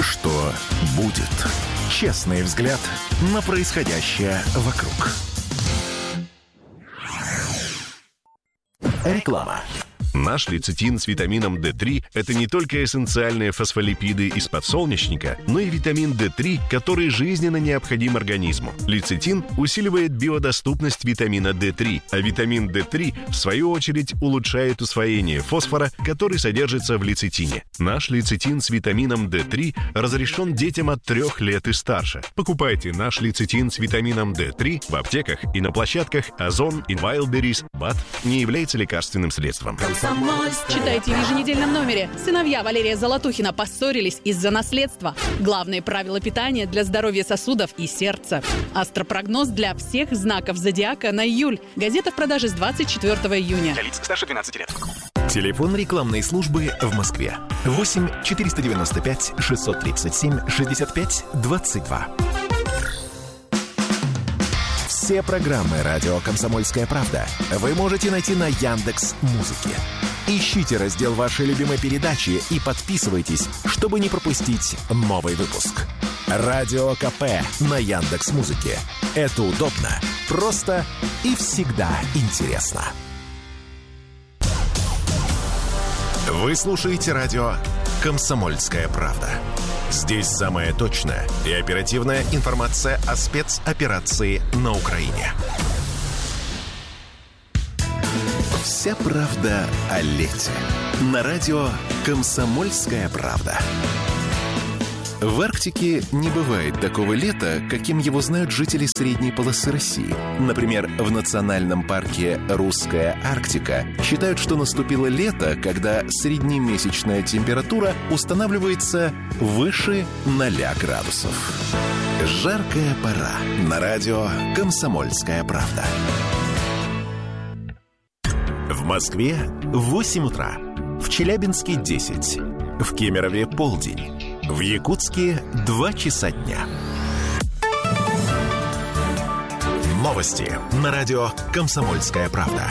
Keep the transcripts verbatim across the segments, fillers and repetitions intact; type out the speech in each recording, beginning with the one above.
Что будет? Честный взгляд на происходящее вокруг. Реклама. Наш лецитин с витамином дэ три – это не только эссенциальные фосфолипиды из подсолнечника, но и витамин дэ три, который жизненно необходим организму. Лецитин усиливает биодоступность витамина дэ три, а витамин дэ три, в свою очередь, улучшает усвоение фосфора, который содержится в лецитине. Наш лецитин с витамином дэ три разрешен детям от трех лет и старше. Покупайте наш лецитин с витамином дэ три в аптеках и на площадках Озон и Wildberries. БАД не является лекарственным средством. Читайте в еженедельном номере. Сыновья Валерия Золотухина поссорились из-за наследства. Главные правила питания для здоровья сосудов и сердца. Астропрогноз для всех знаков зодиака на июль. Газета в продаже с двадцать четвёртого июня. Для лиц старше двенадцати лет. Телефон рекламной службы в Москве. восемь четыреста девяносто пять шестьсот тридцать семь шестьдесят пять двадцать два. Все программы «Радио Комсомольская правда» вы можете найти на Яндекс.Музыке. Ищите раздел вашей любимой передачи и подписывайтесь, чтобы не пропустить новый выпуск. Радио КП на Яндекс.Музыке. Это удобно, просто и всегда интересно. Вы слушаете радио «Комсомольская правда». Здесь самая точная и оперативная информация о спецоперации на Украине. Вся правда о лете. На радио «Комсомольская правда». В Арктике не бывает такого лета, каким его знают жители средней полосы России. Например, в национальном парке «Русская Арктика» считают, что наступило лето, когда среднемесячная температура устанавливается выше ноля градусов. Жаркая пора. На радио «Комсомольская правда». В Москве восемь утра. В Челябинске десять. В Кемерове полдень. В Якутске два часа дня. Новости на радио «Комсомольская правда».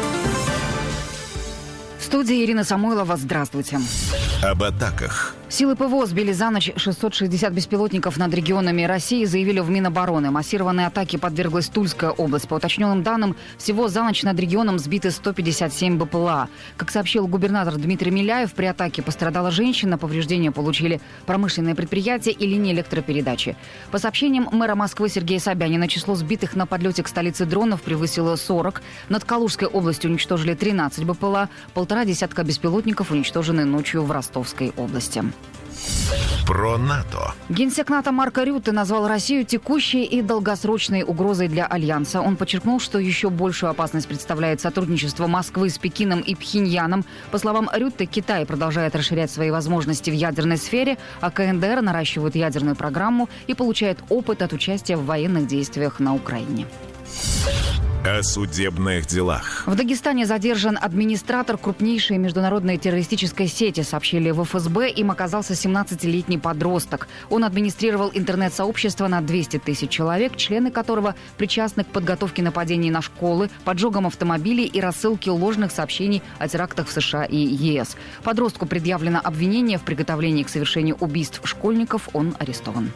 В студии Ирина Самойлова. Здравствуйте. Об атаках. Силы ПВО сбили за ночь шестьсот шестьдесят беспилотников над регионами России, заявили в Минобороны. Массированной атаке подверглась Тульская область. По уточненным данным, всего за ночь над регионом сбиты сто пятьдесят семь БПЛА. Как сообщил губернатор Дмитрий Миляев, при атаке пострадала женщина, повреждения получили промышленные предприятия и линии электропередачи. По сообщениям мэра Москвы Сергея Собянина, число сбитых на подлете к столице дронов превысило сорок. Над Калужской областью уничтожили тринадцать БПЛА, полтора десятка беспилотников уничтожены ночью в Ростовской области. Про НАТО. Генсек НАТО Марко Рютте назвал Россию текущей и долгосрочной угрозой для Альянса. Он подчеркнул, что еще большую опасность представляет сотрудничество Москвы с Пекином и Пхеньяном. По словам Рютте, Китай продолжает расширять свои возможности в ядерной сфере, а КНДР наращивает ядерную программу и получает опыт от участия в военных действиях на Украине. О судебных делах. В Дагестане задержан администратор крупнейшей международной террористической сети, сообщили в эф эс бэ. Им оказался семнадцатилетний подросток. Он администрировал интернет-сообщество на двести тысяч человек, члены которого причастны к подготовке нападений на школы, поджогам автомобилей и рассылке ложных сообщений о терактах в США и е эс. Подростку предъявлено обвинение в приготовлении к совершению убийств школьников. Он арестован.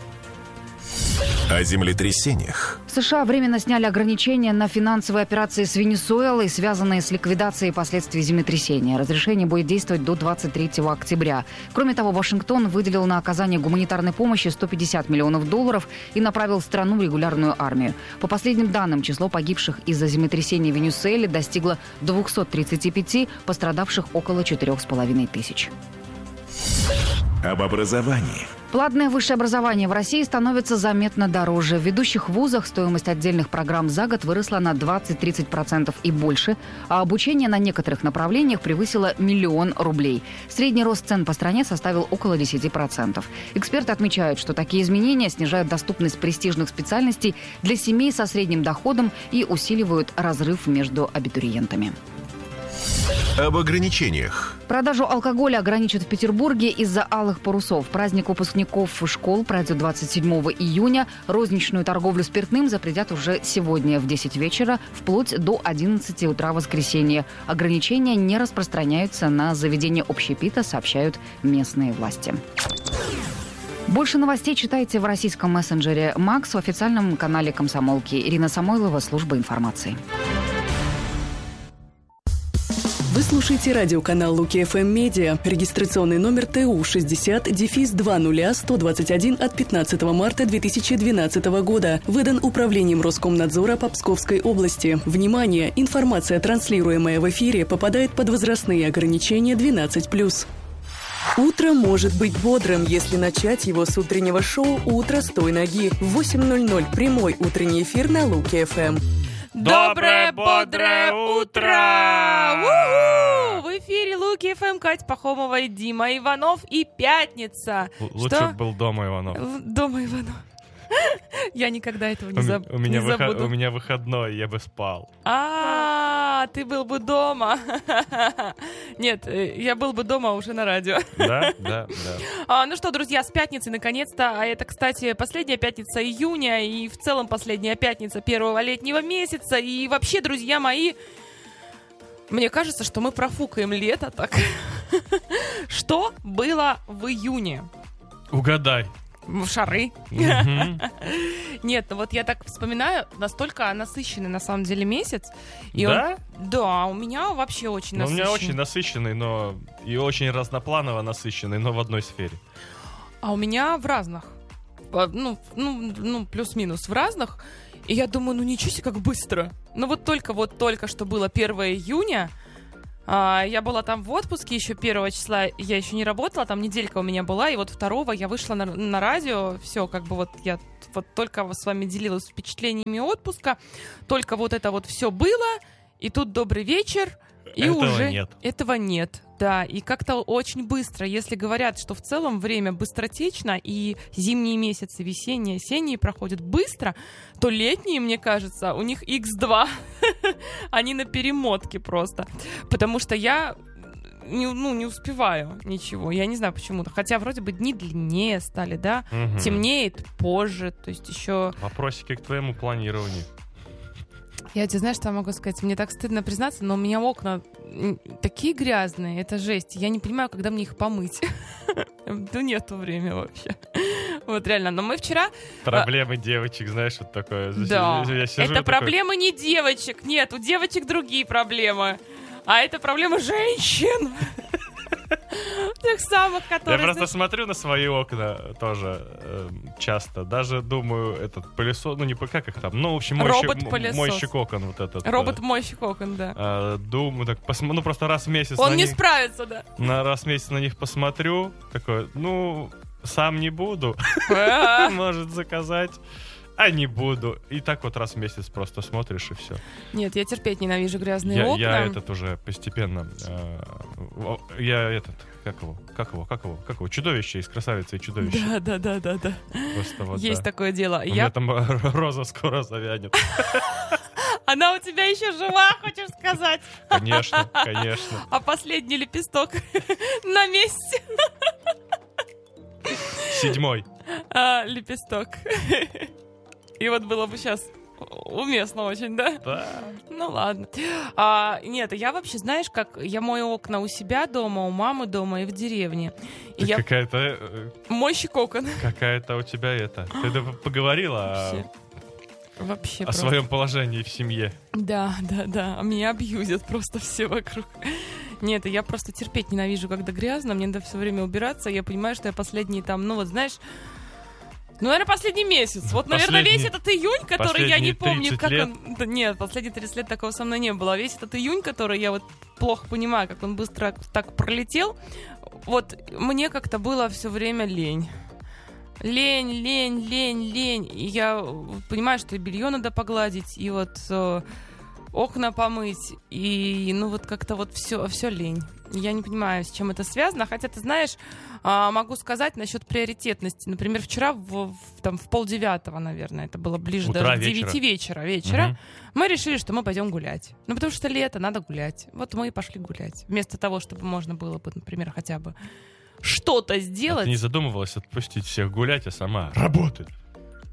О землетрясениях. США временно сняли ограничения на финансовые операции с Венесуэлой, связанные с ликвидацией последствий землетрясения. Разрешение будет действовать до двадцать третьего октября. Кроме того, Вашингтон выделил на оказание гуманитарной помощи сто пятьдесят миллионов долларов и направил в страну регулярную армию. По последним данным, число погибших из-за землетрясения в Венесуэле достигло двухсот тридцати пяти, пострадавших около четырех с половиной тысяч. Об образовании. Платное высшее образование в России становится заметно дороже. В ведущих вузах стоимость отдельных программ за год выросла на двадцать-тридцать процентов и больше, а обучение на некоторых направлениях превысило миллион рублей. Средний рост цен по стране составил около десяти процентов. Эксперты отмечают, что такие изменения снижают доступность престижных специальностей для семей со средним доходом и усиливают разрыв между абитуриентами. Об ограничениях. Продажу алкоголя ограничат в Петербурге из-за алых парусов. Праздник выпускников школ пройдет двадцать седьмого июня. Розничную торговлю спиртным запретят уже сегодня в десять вечера, вплоть до одиннадцати утра воскресенья. Ограничения не распространяются на заведения общепита, сообщают местные власти. Больше новостей читайте в российском мессенджере «Макс», в официальном канале «Комсомолки». Ирина Самойлова, служба информации. Вы слушаете радиоканал Луки эф эм Медиа. Регистрационный номер тэ у шестьдесят дефис два ноль сто двадцать один от пятнадцатого марта две тысячи двенадцатого года. Выдан Управлением Роскомнадзора по Псковской области. Внимание! Информация, транслируемая в эфире, попадает под возрастные ограничения двенадцать плюс. Утро может быть бодрым, если начать его с утреннего шоу «Утро с той ноги». В восемь ноль ноль прямой утренний эфир на Луки эф эм. Доброе, бодрое утро! У-ху! В эфире Луки эф эм, Катя Пахомова и Дима Иванов и пятница. Л- лучше Что? был дома Иванов. Дома Иванов. Я никогда этого не, У, заб... у, меня не выход... забуду. у меня выходной, я бы спал. А, ты был бы дома. Нет, я был бы дома уже на радио. Да, да, да. А, ну что, друзья, с пятницы наконец-то. А это, кстати, последняя пятница июня и в целом последняя пятница первого летнего месяца. И вообще, друзья мои, мне кажется, что мы профукаем лето так. Что было в июне? Угадай. В шары. Мгм. Нет, ну вот я так вспоминаю, настолько насыщенный на самом деле месяц. И Да? он- да, у меня вообще очень Ну, у насыщенный. меня очень насыщенный, но и очень разнопланово насыщенный, но в одной сфере. А у меня в разных. А, Ну, ну, ну, плюс-минус в разных. И я думаю, ну ничего себе, как быстро. Ну вот только вот только что было первого июня. а, я была там в отпуске еще первого числа. Я еще не работала, там неделька у меня была. И вот второго я вышла на, на радио. Все, как бы вот я вот только с вами делилась впечатлениями отпуска. Только вот это вот все было. И тут добрый вечер. И Этого уже нет. этого нет, да, и как-то очень быстро, если говорят, что в целом время быстротечно, и зимние месяцы, весенние, осенние проходят быстро, то летние, мне кажется, у них икс два, они на перемотке просто, потому что я не, ну, не успеваю ничего, я не знаю почему-то, хотя вроде бы дни длиннее стали, да, Мгм. темнеет позже, то есть еще... Вопросики к твоему планированию. Я тебе знаешь, что я могу сказать? Мне так стыдно признаться, но у меня окна м, такие грязные, это жесть. Я не понимаю, когда мне их помыть. Ну, нету времени вообще. Вот реально. Но мы вчера... Проблемы девочек, знаешь, вот такое. Да, Я сижу это такой, проблемы не девочек. Нет, у девочек другие проблемы. А это проблемы женщин. Тех самых, Я которые... просто знаешь, смотрю на свои окна тоже э, часто. Даже думаю, этот пылесос, ну не по- как их там, ну в общем мойщик, Робот-пылесос. мойщик окон вот этот. э, Робот-мойщик окон, да. э, думаю, так посм- ну просто раз в месяц Он на не них, справится, да. на раз в месяц на них посмотрю, такой, ну сам не буду, А, может заказать. А не буду. И так вот раз в месяц просто смотришь и все. Нет, я терпеть ненавижу грязные Я, окна. я этот уже постепенно. э, о- я этот. Как его? Как его? Как его? Как его? Чудовище из «Красавицы и чудовище». Да, да, да, да, да. Просто вот, Есть да. такое дело. У Я... меня там э, роза скоро завянет. Она у тебя еще жива, хочешь сказать? Конечно, конечно. А последний лепесток на месте. Седьмой. А, лепесток. И вот было бы сейчас уместно очень, да? Да. Ну ладно. А, нет, я вообще, знаешь, как я мою окна у себя дома, у мамы дома и в деревне. И Ты я Какая-то, э, мойщик окон. какая-то у тебя это. Ты да поговорила о, Вообще. Вообще о просто. своем положении в семье. Да, да, да. А меня абьюзят просто все вокруг. Нет, я просто терпеть ненавижу, когда грязно. Мне надо все время убираться. Я понимаю, что я последний там, ну вот знаешь, ну, наверное, последний месяц. Вот, наверное, Последний- весь этот июнь, который я не последние помню, тридцать как лет. он... Да нет, последние тридцать лет такого со мной не было. А весь этот июнь, который я вот плохо понимаю, как он быстро так пролетел, вот мне как-то было все время лень. Лень, лень, лень, лень. И я понимаю, что и белье надо погладить, и вот э, окна помыть, и ну вот как-то вот все, все лень. Я не понимаю, с чем это связано, хотя ты знаешь, а, могу сказать насчет приоритетности. Например, вчера в, в, там, в полдевятого, наверное, это было ближе Утра, даже к вечера. девяти вечера, вечера, Мгм. мы решили, что мы пойдем гулять. Ну, потому что лето, надо гулять. Вот мы и пошли гулять. Вместо того, чтобы можно было бы, например, хотя бы что-то А сделать. ты не задумывалась отпустить всех гулять, а сама работать.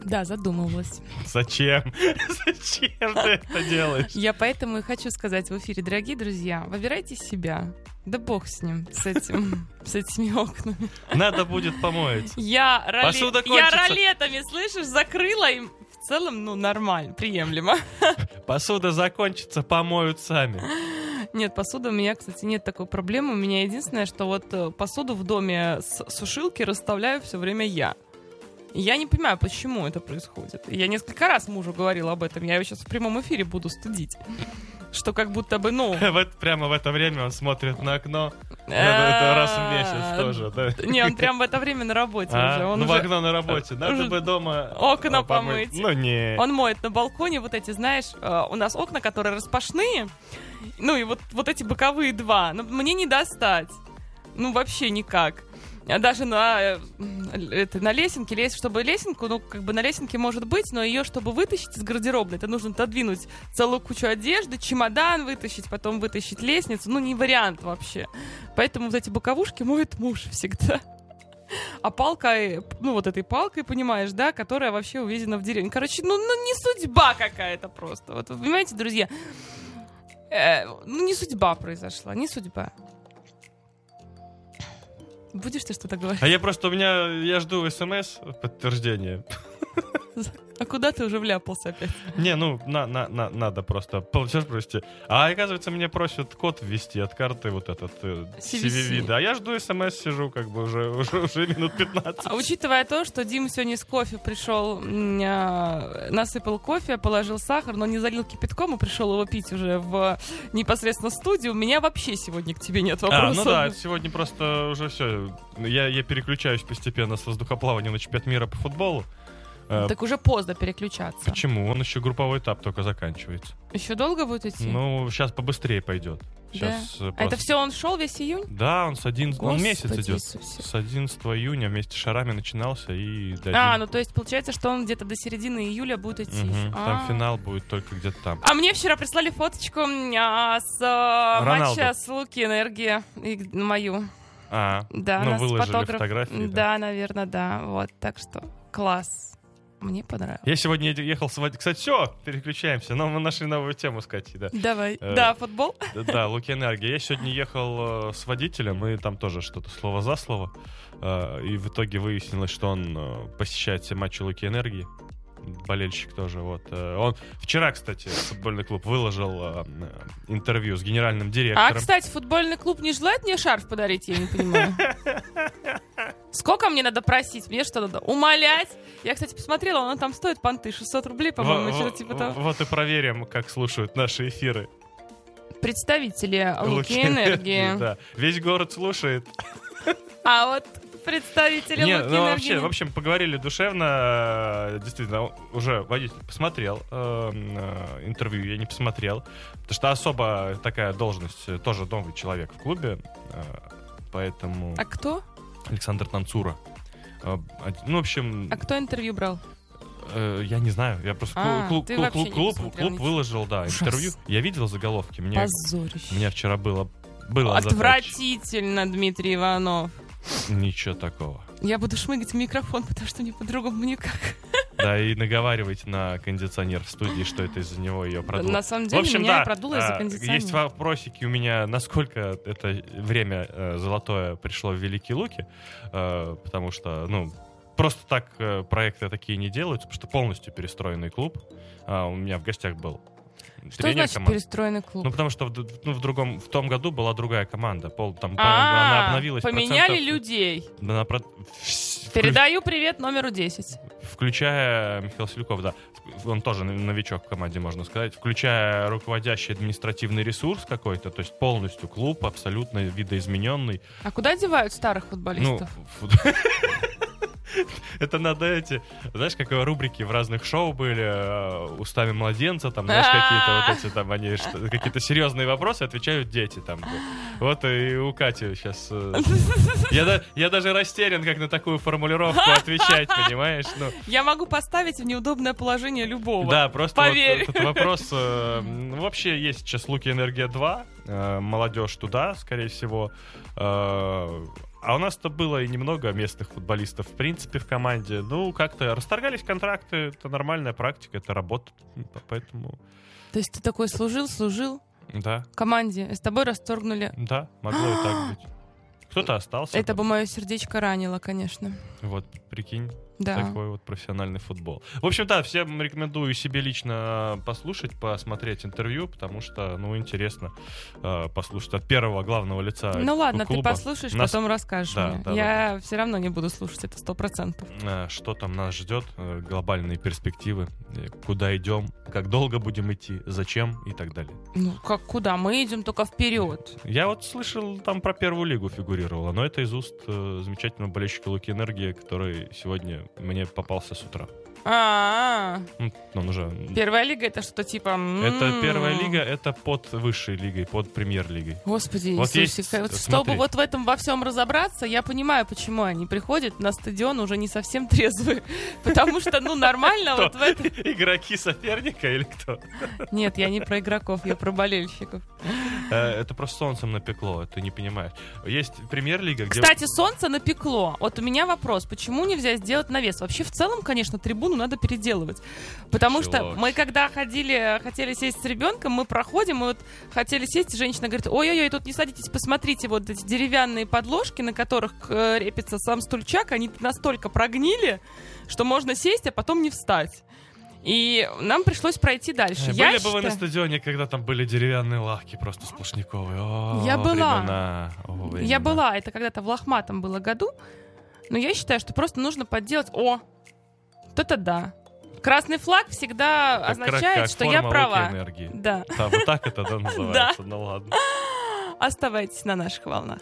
Да, задумывалась. Зачем? Зачем ты это делаешь? Я поэтому и хочу сказать в эфире, дорогие друзья, выбирайте себя. Да бог с ним, с этим, с этими окнами. Надо будет помоить. Я, роли... Посуда я кончится. ролетами, слышишь, закрыла им. В целом, ну, нормально, приемлемо. Посуда закончится, помоют сами. Нет, посуда у меня, кстати, нет такой проблемы. У меня единственное, что вот посуду в доме с сушилки расставляю все время я. И я не понимаю, почему это происходит. Я несколько раз мужу говорила об этом. Я его сейчас в прямом эфире буду стыдить. Что как будто бы, ну... Вот прямо в это время он смотрит на окно. Это раз в месяц тоже, да? Не, он прям в это время на работе уже. Ну, в окно на работе. Надо бы дома окна помыть. Ну, не. Он моет на балконе вот эти, знаешь, у нас окна, которые распашные. Ну, и вот, вот эти боковые два. Но мне не достать. Ну, вообще никак. Даже на, это, на лесенке, лес, чтобы лесенку, ну, как бы на лесенке может быть, но ее, чтобы вытащить из гардеробной, это нужно отодвинуть целую кучу одежды, чемодан вытащить, потом вытащить лестницу. Ну, не вариант вообще. Поэтому вот эти боковушки моет муж всегда. А палкой, ну, вот этой палкой, понимаешь, да, которая вообще увезена в деревню. Короче, ну, ну не судьба какая-то просто. Вот, вы понимаете, друзья? Э, ну, не судьба произошла, не судьба. Будешь ты что-то говорить? А я просто, у меня, я жду смс подтверждения. А куда ты уже вляпался опять? Не, ну, на, на, на, надо просто. Сейчас прости. А оказывается, мне просят код ввести от карты вот этот си ви ви. Да, я жду смс, сижу как бы уже, уже, уже минут пятнадцать. А учитывая то, что Дима сегодня с кофе пришел, насыпал кофе, положил сахар, но не залил кипятком и пришел его пить уже в непосредственно студию, у меня вообще сегодня к тебе нет вопросов. А, ну да, сегодня просто уже все. Я, я переключаюсь постепенно с воздухоплавания на чемпионат мира по футболу. Так уже поздно переключаться. Почему? Он еще групповой этап только заканчивается. Еще долго будет идти? Ну, сейчас побыстрее пойдет. Сейчас да? просто... А это все он шел весь июнь? Да, он с одиннадцатого... Он месяц идет. Иисусе. С одиннадцатого июня вместе с шарами начинался и... До а, ну то есть получается, что он где-то до середины июля будет идти. Угу, там а. финал будет только где-то там. А мне вчера прислали фоточку а, с а, матча с Луки Энергии и, мою. А, да, ну выложили фотограф... фотографии. Да, да, наверное, да. Вот, так что класс. Мне понравилось. Я сегодня ехал с водителем. Кстати, все, переключаемся. Но мы нашли новую тему с Катей, да. Давай. Э, да, футбол? Да, Луки Энергия. Я сегодня ехал э, с водителем, и там тоже что-то слово за слово. Э, и в итоге выяснилось, что он э, посещает все матчи Луки Энергии. Болельщик тоже, вот. Э, он вчера, кстати, футбольный клуб выложил э, интервью с генеральным директором. А, кстати, футбольный клуб не желает мне шарф подарить? Я не понимаю. Сколько мне надо просить? Мне что надо? Умолять? Я, кстати, посмотрела, он там стоит понты шестьсот рублей, по-моему, во, что-то типа того. Вот и проверим, как слушают наши эфиры. Представители Луки Энергии. Да, весь город слушает. А вот представители Нет, Луки ну, Энергии... вообще, в общем, поговорили душевно. Действительно, уже водитель посмотрел э, э, интервью, я не посмотрел. Потому что особо такая должность, тоже новый человек в клубе. Э, поэтому... А кто? Александр Танцура. Э, ну, в общем... А кто интервью брал? Э, я не знаю, я просто а, клуб, клуб, клуб, клуб, клуб выложил, да, Ужас. интервью. Я видел заголовки. Мне, Позорище. у меня вчера было, было Отвратительно, Дмитрий Иванов. Ничего такого. Я буду шмыгать в микрофон, потому что мне по-другому никак. Да, и наговаривать на кондиционер в студии, что это из-за него ее продуло. На самом деле, в общем, меня да, продуло из-за кондиционера. Есть вопросики у меня, насколько это время э, золотое пришло в Великие Луки, э, потому что, ну, просто так э, проекты такие не делаются, потому что полностью перестроенный клуб. А, у меня в гостях был Что тренер значит команды. Перестроенный клуб? Ну, потому что в, ну, в другом, в том году была другая команда. Пол, там, А, она обновилась поменяли процентов, людей. на, про, Передаю привет номеру десять. Включая Михаил Селюков, да. Он тоже новичок в команде, можно сказать. Включая руководящий административный ресурс какой-то, то есть полностью клуб, абсолютно видоизмененный. А куда девают старых футболистов? Ну, это надо эти, знаешь, как рубрики в разных шоу были, устами младенца, там, знаешь, какие-то вот эти там, они какие-то серьезные вопросы отвечают дети там. Вот и у Кати сейчас... Я, я даже растерян, как на такую формулировку отвечать, понимаешь? Ну, я могу поставить в неудобное положение любого. Да, просто поверь. Вот этот вопрос... Э, вообще есть сейчас Луки Энергия два, э, молодежь туда, скорее всего. Э, А у нас-то было и немного местных футболистов, в принципе, в команде. Ну, как-то расторгались контракты, это нормальная практика, это работа, поэтому... То есть ты такой служил, служил Да. в команде, и с тобой расторгнули. Да, могло и так быть. Кто-то остался. Это там. бы мое сердечко ранило, конечно. Вот, прикинь. Да. Такой вот профессиональный футбол. В общем, да, всем рекомендую себе лично послушать, посмотреть интервью, потому что, ну, интересно э, послушать от первого главного лица. Ну ладно, клуба. ты послушаешь, Нас... потом расскажешь да, мне. да, Я да. все равно не буду слушать это сто процентов. Э, что там нас ждет, э, глобальные перспективы, э, куда идем, как долго будем идти, зачем и так далее. Ну, как куда? Мы идем только вперед. Я вот слышал, там про первую лигу фигурировало, но это из уст э, замечательного болельщика Луки Энергии, который сегодня мне попался с утра. А, Ну, он уже... первая лига это что типа? Это первая лига, это под высшей лигой, под премьер-лигой. Господи, Вот Иисусе, есть, вот смотри. чтобы вот в этом во всем разобраться, я понимаю, почему они приходят на стадион уже не совсем трезвые. Потому что, ну, нормально вот в этом... Игроки соперника или кто? Нет, я не про игроков, я про болельщиков. Это просто солнцем напекло, ты не понимаешь. Есть премьер-лига, где... Кстати, солнце напекло. Вот у меня вопрос, почему нельзя сделать навес? Вообще, в целом, конечно, трибуну надо переделывать. Потому что Чего? мы, когда ходили, хотели сесть с ребенком, мы проходим, и вот хотели сесть, и женщина говорит: ой-ой-ой, тут не садитесь, посмотрите, вот эти деревянные подложки, на которых э, репится сам стульчак, они настолько прогнили, что можно сесть, а потом не встать. И нам пришлось пройти дальше. Были Я бы считаю... вы на стадионе, когда там были деревянные лавки, просто сплошняковые. О, Я была. времена. О, Я времена. была, это когда-то в Лохматом было году. Но я считаю, что просто нужно подделать. О, вот это да. Красный флаг всегда Как- означает, как что форма я Луки права. Энергии. Да. Да, вот так это да, называется. Ну ладно. Оставайтесь на наших волнах.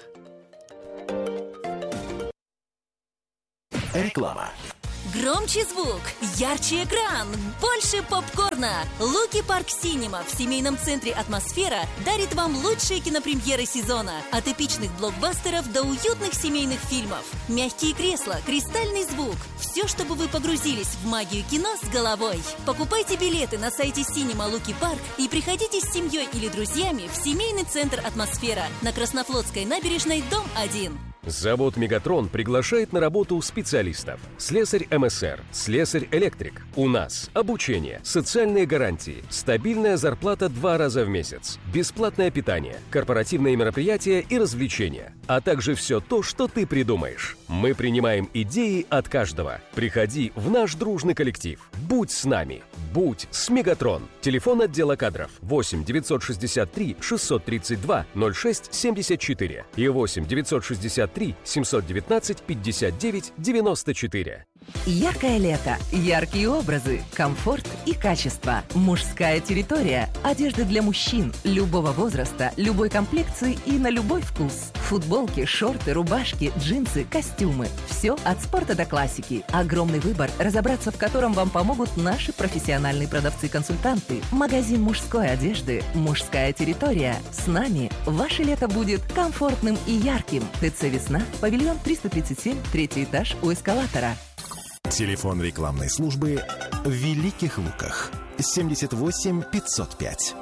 Реклама. Громче звук, ярче экран, больше попкорна. Луки Парк Синема в семейном центре «Атмосфера» дарит вам лучшие кинопремьеры сезона. От эпичных блокбастеров до уютных семейных фильмов. Мягкие кресла, кристальный звук. Все, чтобы вы погрузились в магию кино с головой. Покупайте билеты на сайте Синема Луки Парк и приходите с семьей или друзьями в семейный центр «Атмосфера» на Краснофлотской набережной, дом один. Завод «Мегатрон» приглашает на работу специалистов. Слесарь эм эс эр, слесарь-электрик. У нас обучение, социальные гарантии, стабильная зарплата два раза в месяц, бесплатное питание, корпоративные мероприятия и развлечения, а также все то, что ты придумаешь. Мы принимаем идеи от каждого. Приходи в наш дружный коллектив. Будь с нами. Будь с «Мегатрон». Телефон отдела кадров восемь девятьсот шестьдесят три шестьсот тридцать два ноль шесть семьдесят четыре и восемь девятьсот шестьдесят три семьсот девятнадцать пятьдесят девять девяносто четыре. Яркое лето, яркие образы, комфорт и качество. Мужская территория. Одежда для мужчин любого возраста, любой комплекции и на любой вкус. Футболки, шорты, рубашки, джинсы, костюмы. Все от спорта до классики. Огромный выбор, разобраться в котором вам помогут наши профессиональные продавцы-консультанты. Магазин мужской одежды «Мужская территория». С нами ваше лето будет комфортным и ярким. ТЦ «Весна», павильон триста тридцать семь, третий этаж у эскалатора. Телефон рекламной службы в Великих Луках. семьдесят восемь пятьсот пять.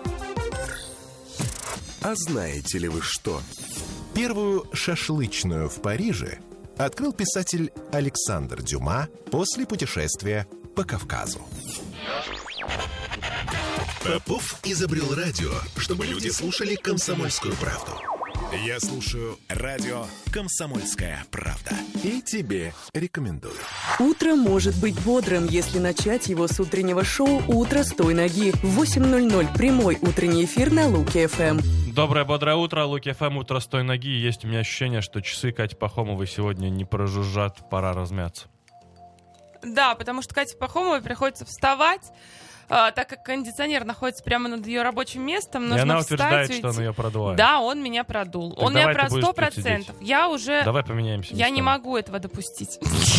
А знаете ли вы что? Первую шашлычную в Париже открыл писатель Александр Дюма после путешествия по Кавказу. Попов изобрел радио, чтобы люди слушали «Комсомольскую правду». Я слушаю радио «Комсомольская правда». И тебе рекомендую. Утро может быть бодрым, если начать его с утреннего шоу «Утро с той ноги». В восемь ноль ноль прямой утренний эфир на Луки эф эм. Доброе, бодрое утро, Луки эф эм, утро с той ноги. Есть у меня ощущение, что часы Кати Пахомовой сегодня не прожужжат, пора размяться. Да, потому что Кате Пахомовой приходится вставать, а, так как кондиционер находится прямо над ее рабочим местом. И Нужно она встать, утверждает, уйти. что он ее продувает. Да, он меня продул. Так он меня давай ты продул будешь сто тут сидеть. процентов. Я уже... Давай поменяемся Я местами. не могу этого допустить.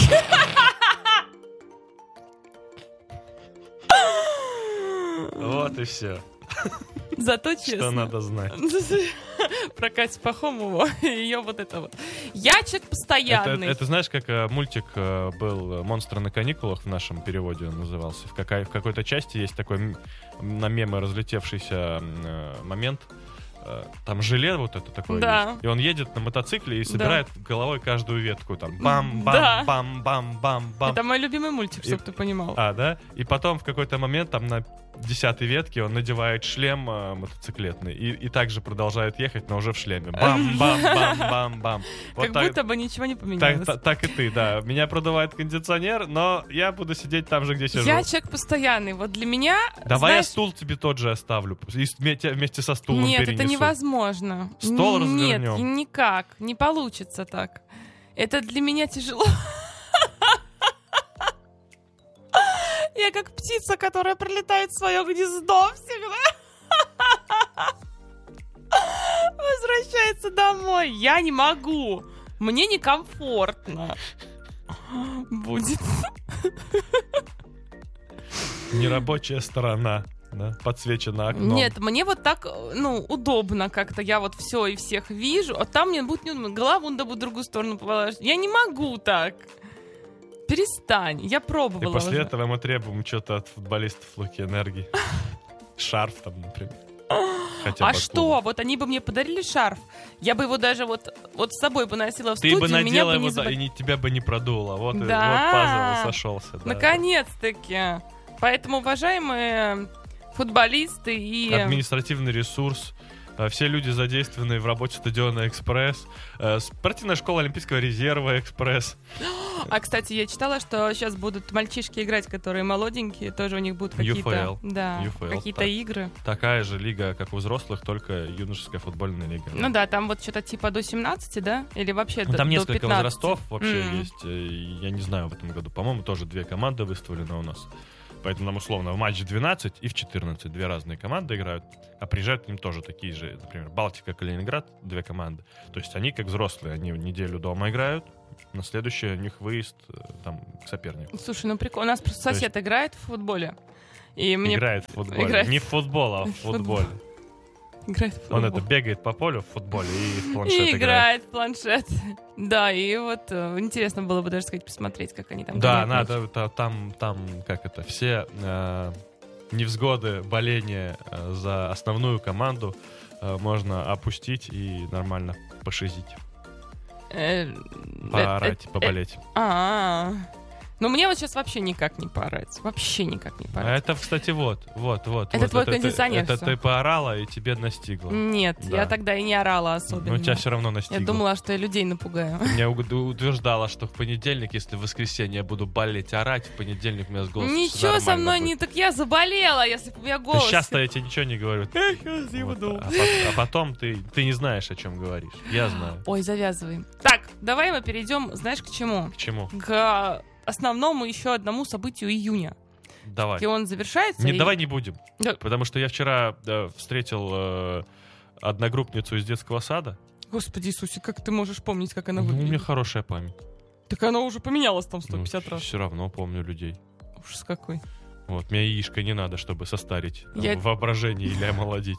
Вот и все. Зато честно. Что надо знать. Про Катю Пахомову и ее вот это вот. Я человек Это, постоянный. это знаешь, как э, мультик э, был «Монстры на каникулах» в нашем переводе он назывался. В, какой- в какой-то части есть такой м- на мемы разлетевшийся э, момент, там желе вот это такое Да. есть, и он едет на мотоцикле и собирает Да. головой каждую ветку, там, Да. бам-бам-бам-бам-бам-бам. Это мой любимый мультик, чтобы И- ты понимал. А, да? И потом в какой-то момент, там, на десятой ветке он надевает шлем э, мотоциклетный и, и также продолжает ехать, но уже в шлеме. Бам-бам-бам-бам-бам. Вот Как так- будто бы ничего не так, поменялось. так, так и ты, да. Меня продувает кондиционер, но я буду сидеть там же, где сижу. Я человек постоянный. Вот для меня... Давай я знаешь, стул тебе тот же оставлю. И с- ме- тебя вместе со стулом Нет, перенесу. это невозможно. Стол Н- Нет, развернем. и никак. Не получится так. Это для меня тяжело. Я как птица, которая прилетает в свое гнездо всегда. Возвращается домой. Я не могу. Мне некомфортно. Будет. Нерабочая сторона, да, подсвечена окном. Нет, мне вот так, ну, удобно как-то. Я вот все и всех вижу, а там мне будет неудобно. Голову надо будет в другую сторону положить. Я не могу так. Перестань. Я И пробовала после уже. этого мы требуем что-то от футболистов Луки Энергии. Шарф там, например. Хотя А бы что? клуба. Вот они бы мне подарили шарф. Я бы его даже вот, вот с собой бы носила в Ты студию, бы меня надела бы его, не да, забо- и не- тебя бы не продуло. Вот, и- Да. вот пазл сошелся. Да. Наконец-таки. Поэтому, уважаемые футболисты и... Административный ресурс, э, все люди, задействованные в работе стадиона «Экспресс», э, спортивная школа Олимпийского резерва «Экспресс». А, кстати, я читала, что сейчас будут мальчишки играть, которые молоденькие, тоже у них будут какие-то... ю эф эл. Да, ю эф эл, какие-то так. игры. Такая же лига, как у взрослых, только юношеская футбольная лига. Ну да, там вот что-то типа до семнадцати, да? Или вообще Ну, до, там до несколько пятнадцати? возрастов вообще М. есть. э, Я не знаю, в этом году, по-моему, тоже две команды выставлены у нас. Поэтому нам условно в матче двенадцать и в четырнадцать две разные команды играют, а приезжают к ним тоже такие же, например, Балтика, Калининград, две команды. То есть они как взрослые, они неделю дома играют, на следующий у них выезд э, там к сопернику. Слушай, ну прикольно. У нас просто То сосед играет в футболе. И мне... Играет в футболе. Играет. Не в футбол, а в В футбол. футболе. Играет в футбол. Он это бегает по полю в футболе и в планшет И играет. играет в планшет. Да, и вот э, интересно было бы даже сказать, посмотреть, как они там Да, гоняют мяч. надо, та- там, там, как это, все э, невзгоды, боления э, за основную команду э, можно опустить и нормально пошизить, Э, поорать, э, э, поболеть. А, ну мне вот сейчас вообще никак не поорать. Вообще никак не А поорать. это, кстати, вот, вот, вот. Это вот, твой ты- кондиционер Это всё. ты поорала, и тебе настигло. Нет, Да. я тогда и не орала особенно. Ну, тебя все равно настигло. Я думала, что я людей напугаю. Ты меня уг- утверждала, что в понедельник, если в воскресенье я буду болеть, орать, в понедельник у меня с голосом всё Ничего со нормально мной будет. не... Так я заболела, если бы у меня голос... Сейчас-то я тебе ничего не говорю. Вот, а, пот- а потом ты, ты не знаешь, о чем говоришь. Я знаю. Ой, завязываем. Так, давай мы перейдем, знаешь, к чему? К чему? К основному еще одному событию июня. Давай. И он завершается. Не, и- давай не будем. Да. Потому что я вчера э, встретил э, одногруппницу из детского сада. Господи Иисусе, как ты можешь помнить, как она Ну, у меня выглядит? хорошая память. Так она уже поменялась там сто пятьдесят раз. Все равно помню людей. Ужас какой. Вот, мне яишко не надо, чтобы состарить э, Я- воображение или омолодить.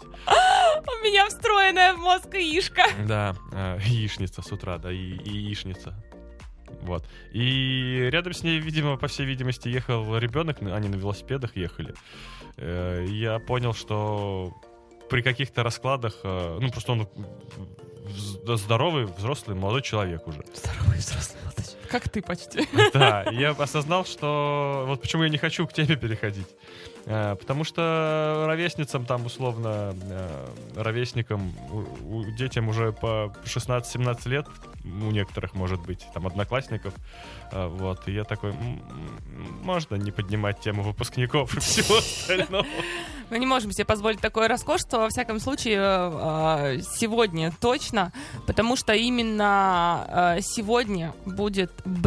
У меня встроенная в мозг яишка. Да, э, яичница с утра, да, и, и яичница. Вот. И рядом с ней, видимо, по всей видимости, ехал ребенок, они на велосипедах ехали. Э, и Я понял, что при каких-то раскладах, э, ну, просто он вз- здоровый, взрослый, молодой человек уже. Здоровый взрослый молодой. Как ты почти. Да, и я осознал, что вот почему я не хочу к теме переходить. Э, Потому что ровесницам там, условно, э, ровесникам, у- у- детям уже по шестнадцать-семнадцать лет, у некоторых, может быть, там, одноклассников, э, вот, и я такой, м, м, можно не поднимать тему выпускников и всего остального. Мы не можем себе позволить такое роскошество, во всяком случае, э, сегодня точно, потому что именно э, сегодня будет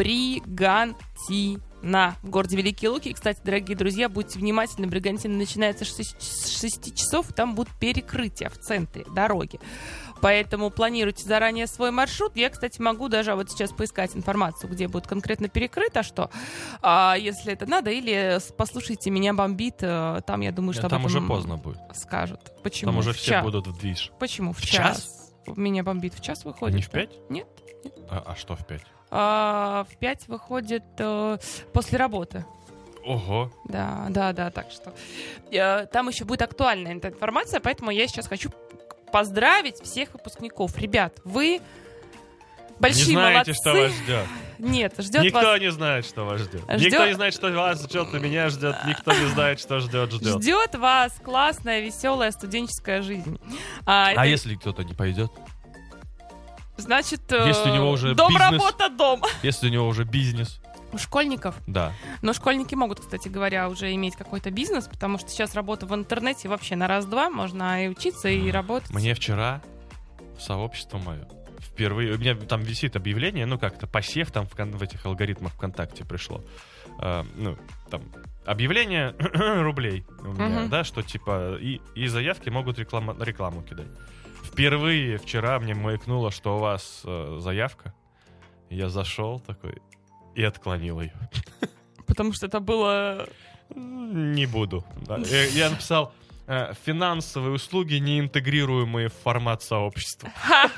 бригантина в городе Великие Луки. И, кстати, дорогие друзья, будьте внимательны, бригантина начинается с шести часов, там будут перекрытия в центре дороги. Поэтому планируйте заранее свой маршрут. Я, кстати, могу даже вот сейчас поискать информацию, где будет конкретно перекрыто, что, а, если это надо, или с- послушайте «Меня бомбит», э, там, я думаю, что Там об уже этом поздно будет. скажут. Почему? Там уже В все час. будут в движ. Почему? В, В час. «Меня бомбит» в час выходит. Не в да? пять? Нет. А, а что в пять? А, в пять выходит э, после работы. Ого. Да, да, да, так что э, там еще будет актуальная эта информация, поэтому я сейчас хочу поздравить всех выпускников. Ребят, вы большие не знаете, молодцы. что вас ждет. Нет, ждет Никто вас... не знает, что вас ждет. Ждет- Никто не знает, что вас ждет, и меня ждет. Никто не знает, что ждет, ждет. Ждет вас классная, веселая студенческая жизнь. А, это А если кто-то не пойдет? значит, если у него уже дом, бизнес? работа, дом. Если у него уже бизнес? У школьников? Да. Но школьники могут, кстати говоря, уже иметь какой-то бизнес, потому что сейчас работа в интернете вообще на раз-два. Можно и учиться, и работать. Мне вчера в сообщество мое впервые... У меня там висит объявление, ну как-то посев там в, кон- в этих алгоритмах ВКонтакте пришло. Э, ну, там объявление рублей у меня, Мгм. да, что типа и, и заявки могут реклама- рекламу кидать. Впервые вчера мне маякнуло, что у вас э, заявка. Я зашел такой и отклонил ее. Потому что это было... Не буду. Да. Я, я написал э, финансовые услуги, не интегрируемые в формат сообщества.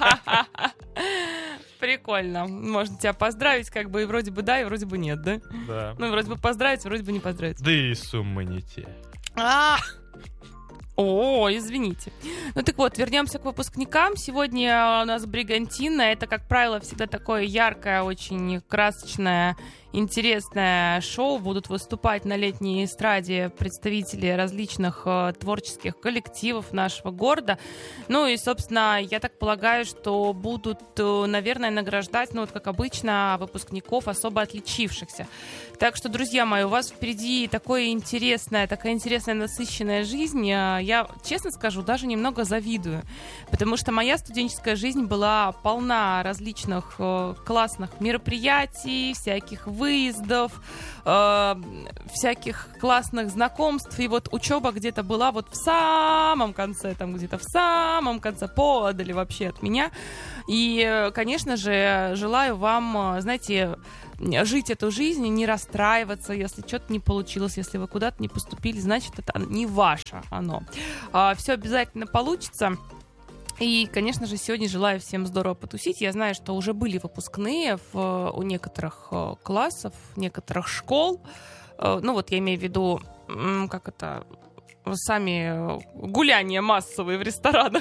Прикольно. Можно тебя поздравить, как бы и вроде бы да, и вроде бы нет, да? Да. Ну, вроде бы поздравить, вроде бы не поздравить. Да и суммы не те. А! О, извините. Ну так вот, вернемся к выпускникам. Сегодня у нас бригантина. Это, как правило, всегда такое яркое, очень красочное, интересное шоу. Будут выступать на летней эстраде представители различных э, творческих коллективов нашего города. Ну и, собственно, я так полагаю, что будут, э, наверное, награждать, ну вот как обычно, выпускников особо отличившихся. Так что, друзья мои, у вас впереди такое интересное, такая интересная, насыщенная жизнь. Я, честно скажу, даже немного завидую, потому что моя студенческая жизнь была полна различных э, классных мероприятий, всяких выездов, э, всяких классных знакомств. И вот учеба где-то была вот в самом конце, там где-то в самом конце, подали вообще от меня. И, э, конечно же, желаю вам, э, знаете, жить эту жизнь и не расстраиваться, если что-то не получилось, если вы куда-то не поступили, значит, это не ваше оно. А, все обязательно получится. И, конечно же, сегодня желаю всем здорово потусить. Я знаю, что уже были выпускные в, у некоторых э, классов, некоторых школ. Э, ну вот я имею в виду, м, как это, сами гуляния массовые в ресторанах.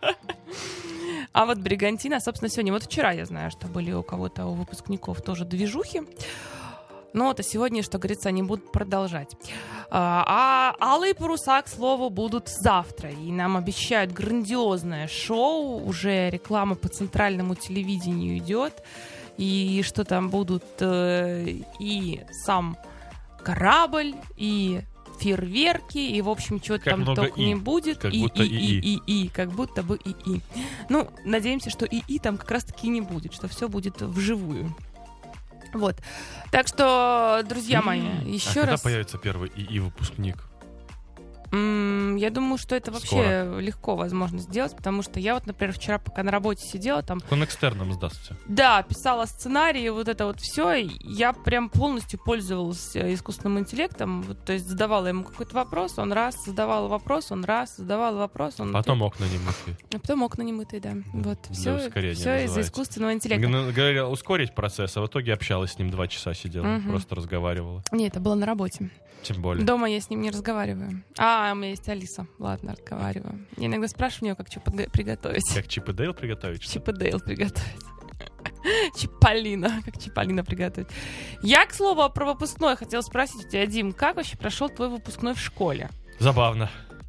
А вот бригантина, собственно, сегодня. Вот вчера я знаю, что были у кого-то, у выпускников тоже движухи. Ну вот, а сегодня, что говорится, они будут продолжать. А, а алые паруса, к слову, будут завтра. И нам обещают грандиозное шоу. Уже реклама по центральному телевидению идет. И что там будут э, и сам корабль, и фейерверки, и, в общем, чего-то там только и. не будет. Как и, будто и, и, и, и, и, как будто бы и, и. Ну, надеемся, что и, и там как раз-таки не будет, что все будет вживую. Вот. Так что, друзья мои, еще а когда раз... появится первый ИИ выпускник? М, Я думаю, что это вообще Скоро. легко возможно сделать, потому что я вот, например, вчера, пока на работе сидела, там, Он экстерном сдастся. да, писала сценарии, вот это вот все, я прям полностью пользовалась э, искусственным интеллектом, вот, то есть задавала ему какой-то вопрос, он раз, задавал вопрос, он раз, задавал вопрос, он... Потом окна не мытые. А потом окна немытые, да. Вот, Для все, ускорения все из-за называется. искусственного интеллекта. Г- Говорила ускорить процесс, а в итоге общалась с ним два часа, сидела, Мгм. просто разговаривала. Нет, это было на работе. Тем более. Дома я с ним не разговариваю. А, у меня есть Алиса. Ладно, разговариваю. Я иногда спрашиваю у нее, как что приготовить. Как Чип и Дейл приготовить? что ли? Чип и Дейл приготовить. Чиполлино. Как Чиполлино приготовить. Я, к слову, про выпускной хотела спросить у тебя, Дим, как вообще прошел твой выпускной в школе? Забавно.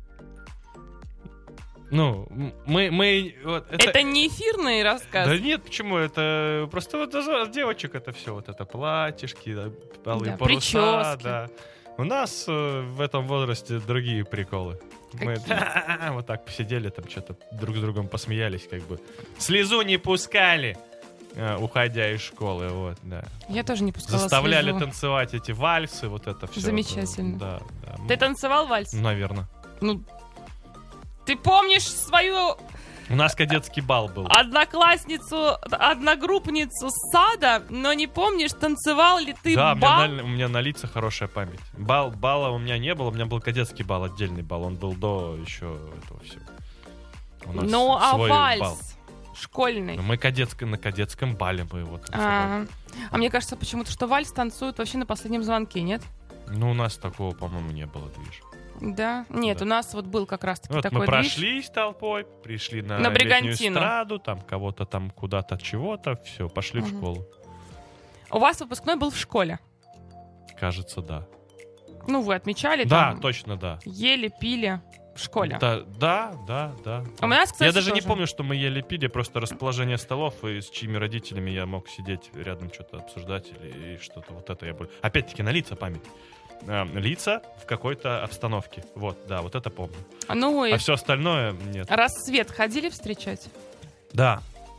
Ну, м- мы... мы вот это... Это не эфирный рассказ? Да нет, почему? Это просто вот за девочек это все. Вот это платьишки, да, алые Да, паруса, прически. да. У нас э, в этом возрасте другие приколы. Мы Какие? вот так посидели, там что-то друг с другом посмеялись, как бы. Слезу не пускали, э, уходя из школы, вот, да. Я тоже не пускала Заставляли слезу. танцевать эти вальсы, вот это все. Замечательно. Да, да. Ты танцевал вальс? Наверное. Ну, ты помнишь свою У нас кадетский бал был. одноклассницу, одногруппницу с сада, но не помнишь, танцевал ли ты Да, бал? у меня, на, у меня на лица хорошая память. Бал, бала у меня не было, у меня был кадетский бал, отдельный бал. Он был до еще этого всего. У нас Ну, а свой вальс бал. школьный? Но мы кадетско, на кадетском бале мы его танцевали. А, а мне кажется почему-то, что вальс танцуют вообще на последнем звонке, нет? Ну, у нас такого, по-моему, не было движа. Да? Нет, Да. у нас вот был как раз-таки Вот такой мы движ. прошлись толпой, пришли на, На летнюю Бригантину. эстраду, там кого-то там куда-то чего-то, все, пошли в Мгм. школу. У вас выпускной был в школе. Кажется, да. Ну, вы отмечали Да, там, точно, да. ели, пили в школе. Да, да, да, да. У нас, кстати, Я даже не тоже. помню, что мы ели пили, просто расположение столов, и с чьими родителями я мог сидеть рядом, что-то обсуждать или и что-то вот это я бы... Опять-таки на лица память. А, лица в какой-то обстановке. Вот, да, вот это помню. Ну, и А все остальное нет. рассвет ходили встречать? Да.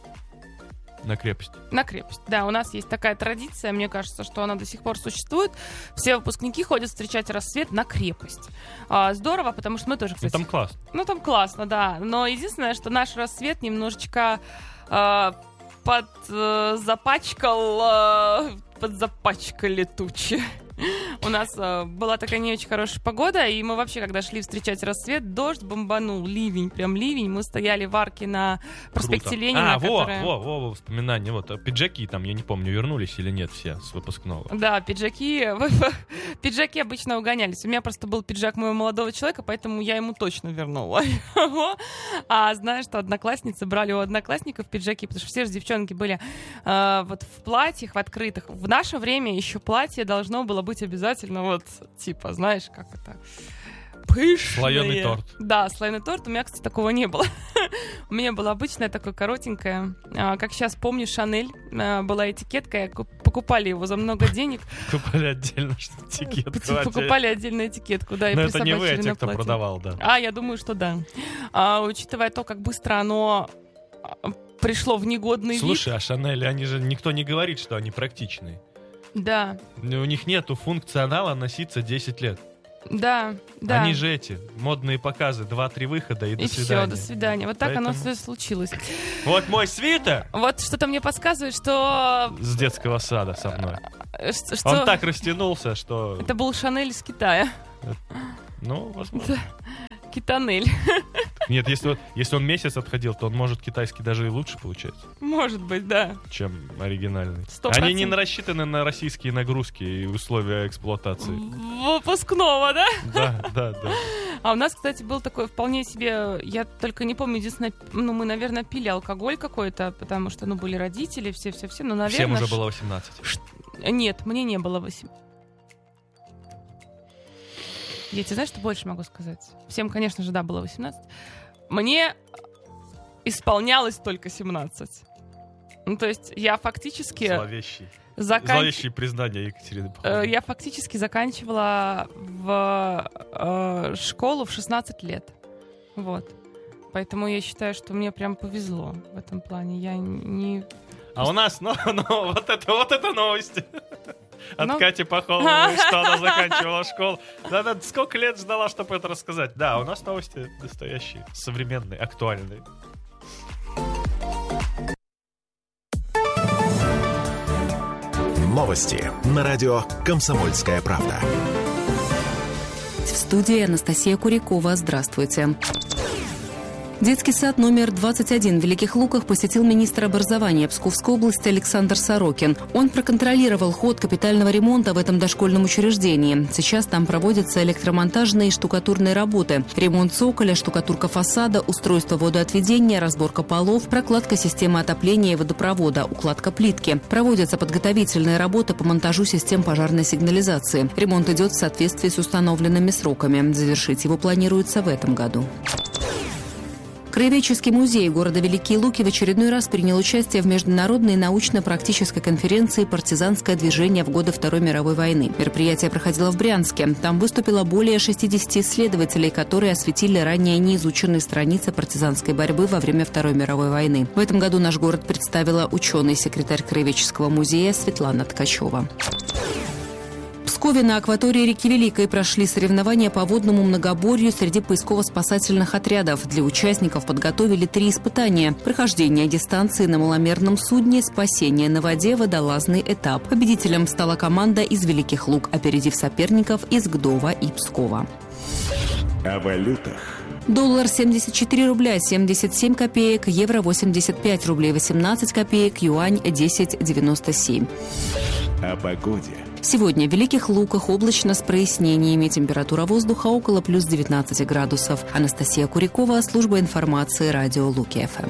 На крепость. На крепость. Да, у нас есть такая традиция, мне кажется, что она до сих пор существует. Все выпускники ходят встречать рассвет на крепость. А, здорово, потому что мы тоже, Ну, кстати... там классно. Ну, там классно, да. Но единственное, что наш рассвет немножечко э, под, э, запачкал, э, подзапачкали тучи. У нас э, была такая не очень хорошая погода, и мы вообще, когда шли встречать рассвет, дождь бомбанул, ливень, прям ливень. Мы стояли в арке на проспекте Круто. Ленина, А, во, которая... во, во, во, воспоминания. Вот, а пиджаки там, я не помню, вернулись или нет все с выпускного. Да, пиджаки, пиджаки обычно угонялись. У меня просто был пиджак моего молодого человека, поэтому я ему точно вернула. А знаешь, что одноклассницы брали у одноклассников пиджаки, потому что все же девчонки были э, вот в платьях, в открытых. В наше время еще платье должно было быть обязательно вот, типа, знаешь, как это... Пышные. Слоеный торт. Да, слоеный торт. У меня, кстати, такого не было. У меня было обычное такое коротенькое. А, как сейчас помню, Шанель а, была этикетка. Я куп- покупали его за много денег. Покупали отдельно что этикетку. Покупали отдельную этикетку, да, и Но это не вы, а присобачили те, на кто платье. продавал, да. А, я думаю, что да. А, учитывая то, как быстро оно а, пришло в негодный Слушай, а Шанель, они же никто не говорит, что они практичные. вид. Да, У них нету функционала носиться десять лет. да, да. Они же эти, модные показы, два-три выхода и до и свидания. все, до свидания. Вот так оно Поэтому- все случилось. Вот мой свитер Вот что-то мне подсказывает, что... с детского сада со мной. э, что- что Он так растянулся, что... это был Шанель из Китая. Ну, возможно. Китанель. Нет, если, вот- если он месяц отходил, то он может китайский даже и лучше получать, Может быть, да. чем оригинальный. Сто Они не процентов. рассчитаны на российские нагрузки и условия эксплуатации. Выпускного, да? Да, да, да. А у нас, кстати, был такой вполне себе, я только не помню, единственное, ну, мы, наверное, пили алкоголь какой-то, потому что, ну, были родители, все-все-все, ну, наверное... Всем уже ш- было восемнадцать. Нет, мне не было восемь. Я тебе знаешь, что больше могу сказать? Всем, конечно же, да, было восемнадцать. Мне исполнялось только семнадцать. Ну, то есть я фактически... Зловещий. закан- Зловещие признания Екатерины Э, Павловны. Я фактически заканчивала в э, школу в шестнадцать лет. Вот. Поэтому я считаю, что мне прям повезло в этом плане. Я не... А у нас, ну, ну, вот это, вот это новости. От Ну. Кати Пахомовой, что она заканчивала школу. Она сколько лет ждала, чтобы это рассказать. Да, у нас новости настоящие, современные, актуальные. Новости на радио «Комсомольская правда». В студии Анастасия Курякова. Здравствуйте. Детский сад номер двадцать один в Великих Луках посетил министр образования Псковской области Александр Сорокин. Он проконтролировал ход капитального ремонта в этом дошкольном учреждении. Сейчас там проводятся электромонтажные и штукатурные работы. Ремонт цоколя, штукатурка фасада, устройство водоотведения, разборка полов, прокладка системы отопления и водопровода, укладка плитки. Проводятся подготовительные работы по монтажу систем пожарной сигнализации. Ремонт идет в соответствии с установленными сроками. Завершить его планируется в этом году. Краеведческий музей города Великие Луки в очередной раз принял участие в международной научно-практической конференции «Партизанское движение в годы Второй мировой войны». Мероприятие проходило в Брянске. Там выступило более шестидесяти исследователей, которые осветили ранее неизученные страницы партизанской борьбы во время Второй мировой войны. В этом году наш город представила ученый-секретарь Краеведческого музея Светлана Ткачева. В Пскове на акватории реки Великой прошли соревнования по водному многоборью среди поисково-спасательных отрядов. Для участников подготовили три испытания: прохождение дистанции на маломерном судне, спасение на воде, водолазный этап. Победителем стала команда из Великих Лук, опередив соперников из Гдова и Пскова. О валютах. Доллар семьдесят четыре рубля семьдесят семь копеек, евро восемьдесят пять рублей восемнадцать копеек, юань десять девяносто семь. О погоде. Сегодня в Великих Луках облачно с прояснениями. Температура воздуха около плюс девятнадцать градусов. Анастасия Курякова, служба информации радио Луки-ФМ.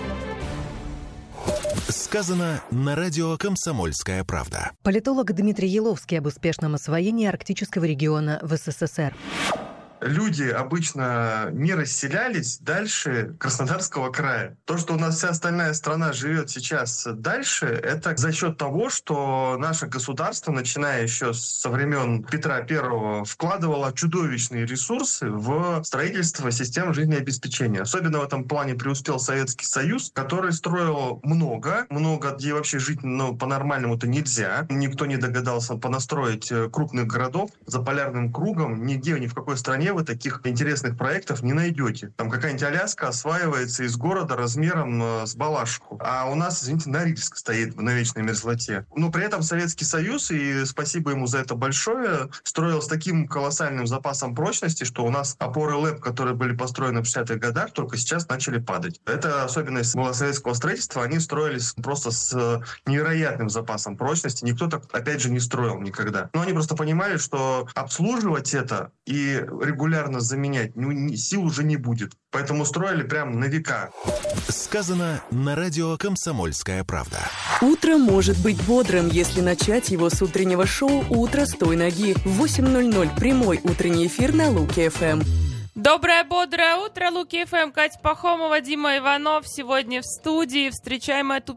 Сказано на радио «Комсомольская правда». Политолог Дмитрий Еловский об успешном освоении арктического региона в СССР. Люди обычно не расселялись дальше Краснодарского края. То, что у нас вся остальная страна живет сейчас дальше, это за счет того, что наше государство, начиная еще со времен Петра Первого, вкладывало чудовищные ресурсы в строительство систем жизнеобеспечения. Особенно в этом плане преуспел Советский Союз, который строил много, много, где вообще жить ну, по-нормальному-то нельзя. Никто не догадался понастроить крупных городов за полярным кругом. Нигде, ни в какой стране вы таких интересных проектов не найдете. Там какая-нибудь Аляска осваивается из города размером э, с Балашиху. А у нас, извините, Норильск стоит на вечной мерзлоте. Но при этом Советский Союз, и спасибо ему за это большое, строил с таким колоссальным запасом прочности, что у нас опоры ЛЭП, которые были построены в шестидесятых годах, только сейчас начали падать. Это особенность советского строительства. Они строились просто с невероятным запасом прочности. Никто так, опять же, не строил никогда. Но они просто понимали, что обслуживать это и регулярно заменять ну, сил уже не будет. Поэтому строили прям на века. Сказано на радио «Комсомольская правда». Утро может быть бодрым, если начать его с утреннего шоу «Утро с той ноги». В восемь ноль ноль прямой утренний эфир на Луки-ФМ. Доброе, бодрое утро, Луки-ФМ. Катя Пахомова, Дима Иванов сегодня в студии. Встречаем эту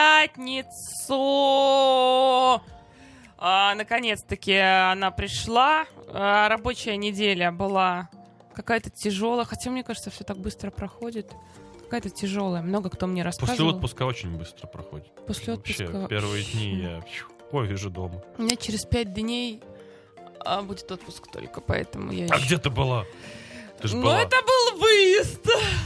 пятницу. А, наконец-таки она пришла. А, рабочая неделя была какая-то тяжелая. Хотя, мне кажется, все так быстро проходит. Какая-то тяжелая. Много кто мне рассказывал. После отпуска очень быстро проходит. После отпуска. Вообще, первые дни я ой, вижу дома. У меня через пять дней а, будет отпуск только, поэтому я А еще... где ты была? Ты ж Ну, была. это был выезд.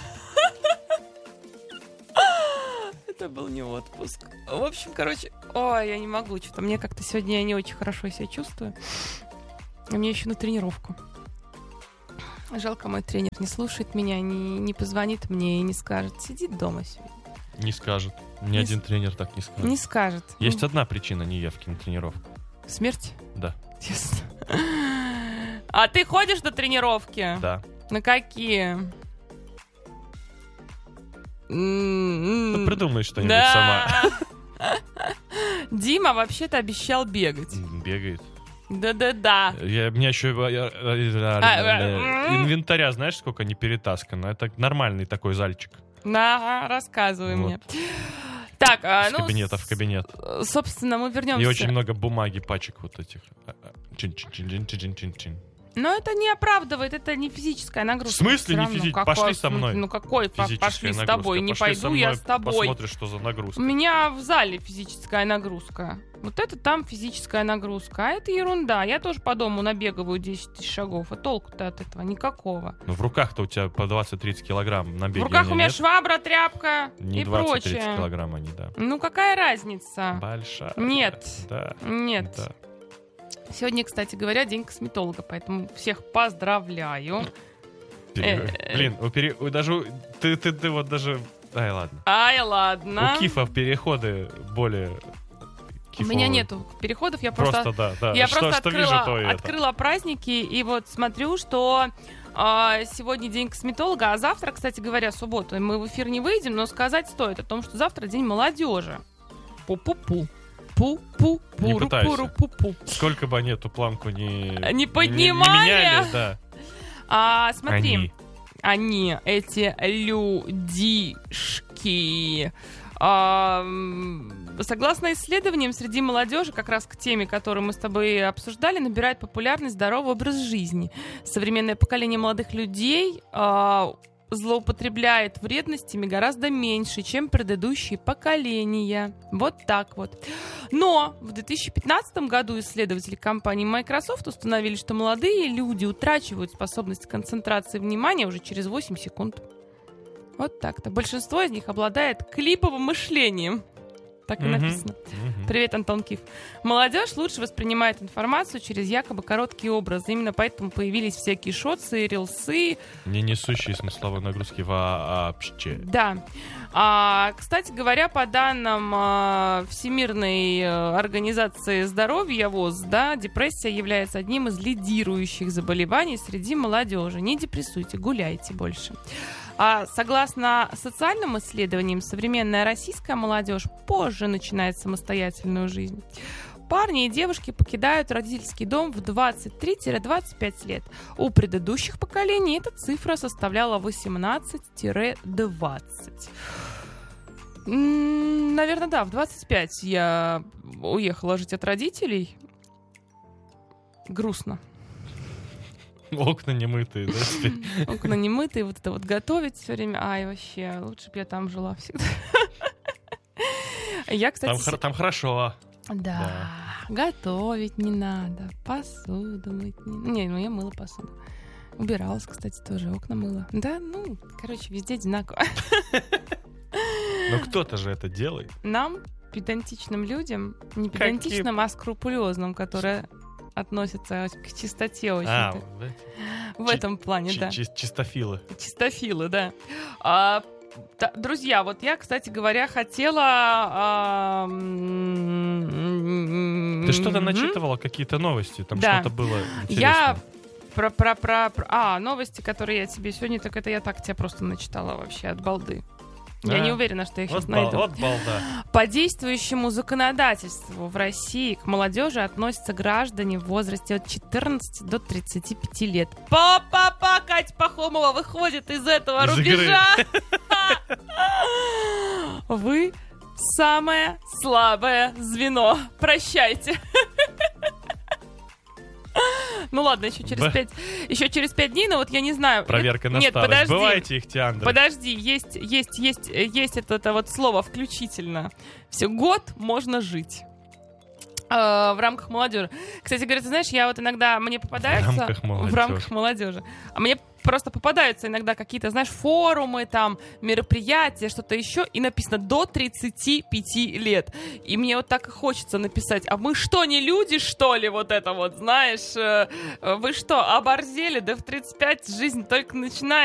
Это был не отпуск. В общем, короче, ой, я не могу. Что-то мне как-то сегодня я не очень хорошо себя чувствую. А мне еще на тренировку. Жалко, мой тренер не слушает меня, не, не позвонит мне и не скажет. Сидит дома сегодня. Не скажет. Ни Не один с- тренер так не скажет. Не скажет. Есть Ну, одна причина неявки на тренировку. Смерть? Да. Ясно. А ты ходишь на тренировки? Да. На какие? Ну, придумай что-нибудь Да. сама. Дима вообще-то обещал бегать. Бегает. Да-да-да. Я, мне еще я- А, инвентаря, знаешь, сколько не перетаскано. Это нормальный такой зальчик. На, рассказывай Вот. мне. Так, а, С ну, кабинета в кабинет. с- собственно, мы вернемся. И очень много бумаги, пачек вот этих. Чин-чин-чин-чин-чин-чин-чин. Но это не оправдывает, это не физическая нагрузка. В смысле Всё не равно. физическая? Какой Пошли со смысл? мной. Ну какой по- Физическая пошли с нагрузка. тобой? Не Пошли со пойду мной, я с тобой. Посмотришь, что за нагрузка. У меня в зале физическая нагрузка. Вот это там физическая нагрузка. А это ерунда. Я тоже по дому набегываю десять тысяч шагов. А толку-то от этого никакого. Ну, в руках-то у тебя по двадцать-тридцать килограмм на В беге. руках у меня нет? швабра, тряпка Не и двадцать-тридцать прочее. килограмм они, да. Ну какая разница? Большая. Нет. Да. Нет. Да. Сегодня, кстати говоря, день косметолога, поэтому всех поздравляю. Пере- Э, Блин, у пере- у даже у- ты, ты, ты вот даже... Ай, ладно. Ай, ладно. У кифов переходы более У кифовые. меня нету переходов, я просто, Просто, да, да. я Что- просто что открыла, вижу, то и это. открыла праздники, и вот смотрю, что а, сегодня день косметолога, а завтра, кстати говоря, суббота, мы в эфир не выйдем, но сказать стоит о том, что завтра день молодежи. Пу-пу-пу. Пу-пу-пу. Не пытайся. Ру-пу-ру-пу-пу. Сколько бы они эту планку не... Не поднимали? меняли, да. А, смотри. Они. Они, эти людишки. А, м, согласно исследованиям, среди молодежи, как раз к теме, которую мы с тобой обсуждали, набирает популярность здоровый образ жизни. Современное поколение молодых людей а, злоупотребляет вредностями гораздо меньше, чем предыдущие поколения. Вот так вот. Но в две тысячи пятнадцатом году исследователи компании Microsoft установили, что молодые люди утрачивают способность концентрации внимания уже через восемь секунд. Вот так-то. Большинство из них обладает клиповым мышлением. Так и Мгм. написано. Мгм. Привет, Антон Киф. Молодежь лучше воспринимает информацию через якобы короткие образы. Именно поэтому появились всякие шотсы, рилсы. Не несущие смысловой нагрузки вообще. Да. А, кстати говоря, по данным а, Всемирной а, организации здоровья ВОЗ, да, депрессия является одним из лидирующих заболеваний среди молодежи. Не депрессуйте, гуляйте больше. А согласно социальным исследованиям, современная российская молодежь позже начинает самостоятельную жизнь. Парни и девушки покидают родительский дом в двадцать три - двадцать пять лет. У предыдущих поколений эта цифра составляла восемнадцать - двадцать. Наверное, да, в двадцать пять я уехала жить от родителей. Грустно. Окна не мытые, да, теперь? Окна не мытые, вот это вот готовить все время. Ай, вообще, лучше бы я там жила всегда. Я, кстати... Там, хор- там хорошо. а. Да, готовить не надо, посуду мыть не... Не, ну я мыла посуду. Убиралась, кстати, тоже, окна мыла. Да, ну, короче, везде одинаково. Но кто-то же это делает. Нам, педантичным людям, не педантичным, а скрупулезным, которые относятся к чистоте очень. А, так. да. В Чи- этом плане, чи- да. чи- Чистофилы. Чистофилы, да. А, да. Друзья, вот я, кстати говоря, хотела... а, м- Ты что-то мгм. начитывала, какие-то новости? Там Да. что-то было интересное. Я про, про, про, про... А, новости, которые я тебе сегодня, так это я так тебе просто начитала вообще от балды. Я А, не уверена, что я их вот сейчас бал- найду. вот балда. По действующему законодательству в России к молодежи относятся граждане в возрасте от четырнадцати до тридцати пяти лет. Па-па-па, Катя Пахомова выходит из этого Из рубежа. Вы самое слабое звено. Прощайте. Ну ладно, еще через Б- пять, еще через пять дней, но вот я не знаю. Проверка на Нет, старость. подожди. Бывайте их, Тиандра. Подожди, есть, есть, есть, есть это, это вот слово включительно. Все, год можно жить. Э, в рамках молодежи. Кстати говоря, ты знаешь, я вот иногда, мне попадаются... В рамках молодежи. В рамках молодежи. А мне просто попадаются иногда какие-то, знаешь, форумы, там, мероприятия, что-то еще, и написано до тридцати пяти лет. И мне вот так и хочется написать, а мы что, не люди, что ли, вот это вот, знаешь? э, Вы что, оборзели? Да в тридцать пять жизнь только начинается.